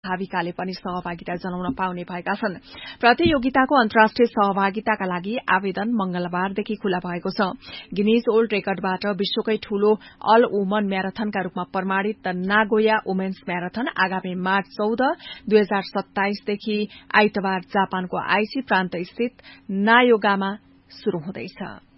भाविकाले पनि सहभागिता जनाउन पाउने भएका छन्। प्रतियोगिताको अन्तर्राष्ट्रिय सहभागिताका लागि आवेदन मंगलबारदेखि खुला भएको छ। गिनीज वर्ल्ड रेकर्डबाट विश्वकै ठूलो अल वुमन म्याराथनका रूपमा प्रमाणित नागोया वुमेन्स म्याराथन आगामी मार्च 14, 2027 देखि आइतबार जापानको आइसी प्रान्त स्थित नायोगामा शुरू हुँदैछ।